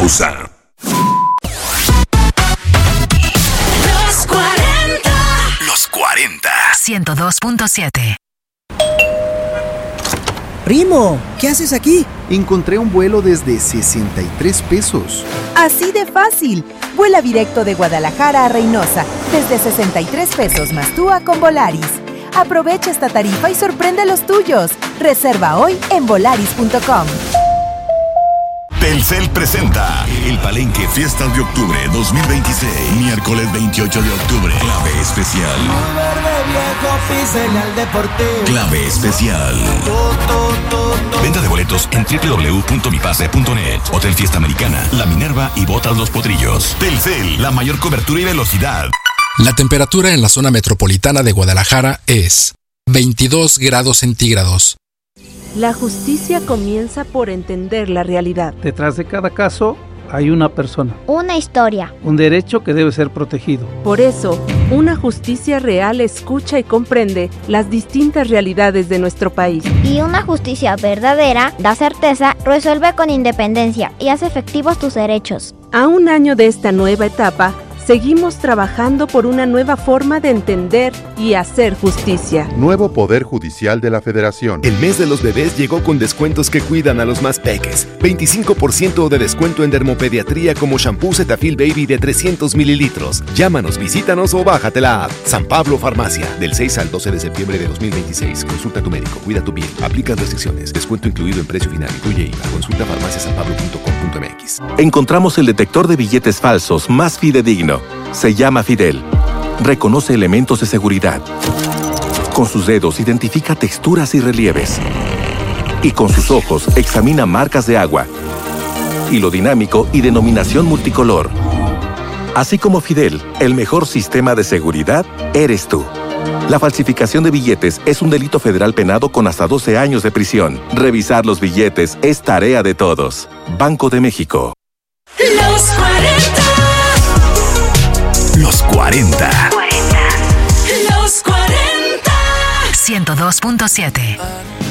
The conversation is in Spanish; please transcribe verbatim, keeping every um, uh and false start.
pausa. Los cuarenta. Los cuarenta. ciento dos punto siete. Primo, ¿qué haces aquí? Encontré un vuelo desde sesenta y tres pesos. Así de fácil. Vuela directo de Guadalajara a Reynosa desde sesenta y tres pesos más T U A con Volaris. Aprovecha esta tarifa y sorprende a los tuyos. Reserva hoy en volaris punto com. Telcel presenta el Palenque Fiestas de Octubre dos mil veintiséis. Miércoles veintiocho de octubre. Clave especial. Clave especial. Venta de boletos en doble u doble u doble u punto mi pase punto net. Hotel Fiesta Americana, La Minerva y Botas Los Potrillos. Telcel, la mayor cobertura y velocidad. La temperatura en la zona metropolitana de Guadalajara es veintidós grados centígrados. La justicia comienza por entender la realidad. Detrás de cada caso hay una persona. Una historia. Un derecho que debe ser protegido. Por eso, una justicia real escucha y comprende las distintas realidades de nuestro país. Y una justicia verdadera da certeza, resuelve con independencia y hace efectivos tus derechos. A un año de esta nueva etapa, seguimos trabajando por una nueva forma de entender y hacer justicia. Nuevo Poder Judicial de la Federación. El mes de los bebés llegó con descuentos que cuidan a los más peques. veinticinco por ciento de descuento en dermopediatría como shampoo Cetaphil Baby de trescientos mililitros. Llámanos, visítanos o bájate la app. San Pablo Farmacia. Del seis al doce de septiembre de dos mil veintiséis. Consulta a tu médico. Cuida tu piel. Aplican restricciones. Descuento incluido en precio final. Incluye I V A. Consulta farmacia san pablo punto com punto m x. Encontramos el detector de billetes falsos más fidedigno. Se llama Fidel. Reconoce elementos de seguridad. Con sus dedos identifica texturas y relieves. Y con sus ojos examina marcas de agua, hilo dinámico y denominación multicolor. Así como Fidel, el mejor sistema de seguridad eres tú. La falsificación de billetes es un delito federal penado con hasta doce años de prisión. Revisar los billetes es tarea de todos. Banco de México. Los cuarenta. Los cuarenta. Los cuarenta. ciento dos punto siete.